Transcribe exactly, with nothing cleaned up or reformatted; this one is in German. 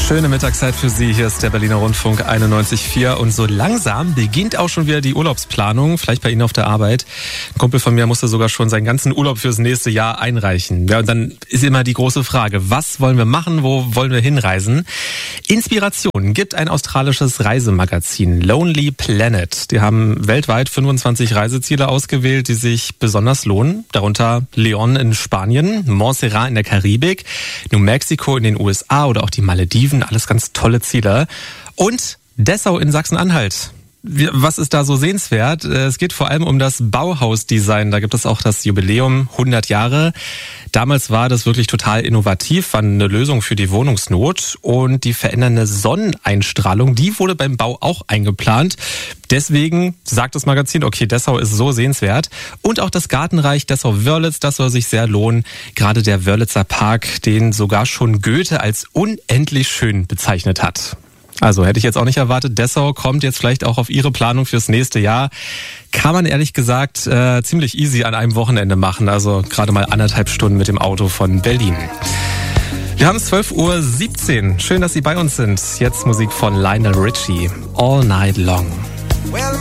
Schöne Mittagszeit für Sie. Hier ist der Berliner Rundfunk einundneunzig Komma vier. Und so langsam beginnt auch schon wieder die Urlaubsplanung, vielleicht bei Ihnen auf der Arbeit. Ein Kumpel von mir musste sogar schon seinen ganzen Urlaub fürs nächste Jahr einreichen. Ja, und dann ist immer die große Frage, was wollen wir machen, wo wollen wir hinreisen? Inspiration gibt ein australisches Reisemagazin, Lonely Planet. Die haben weltweit fünfundzwanzig Reiseziele ausgewählt, die sich besonders lohnen. Darunter León in Spanien, Montserrat in der Karibik, New Mexico in den U S A oder auch die Malediven. Alles ganz tolle Ziele. Und Dessau in Sachsen-Anhalt. Was ist da so sehenswert? Es geht vor allem um das Bauhausdesign. Da gibt es auch das Jubiläum hundert Jahre. Damals war das wirklich total innovativ, war eine Lösung für die Wohnungsnot. Und die verändernde Sonneneinstrahlung, die wurde beim Bau auch eingeplant. Deswegen sagt das Magazin, okay, Dessau ist so sehenswert. Und auch das Gartenreich Dessau-Wörlitz, das soll sich sehr lohnen. Gerade der Wörlitzer Park, den sogar schon Goethe als unendlich schön bezeichnet hat. Also hätte ich jetzt auch nicht erwartet, Dessau kommt jetzt vielleicht auch auf Ihre Planung fürs nächste Jahr. Kann man ehrlich gesagt äh, ziemlich easy an einem Wochenende machen. Also gerade mal anderthalb Stunden mit dem Auto von Berlin. Wir haben es zwölf Uhr siebzehn. Schön, dass Sie bei uns sind. Jetzt Musik von Lionel Richie. All Night Long. Well,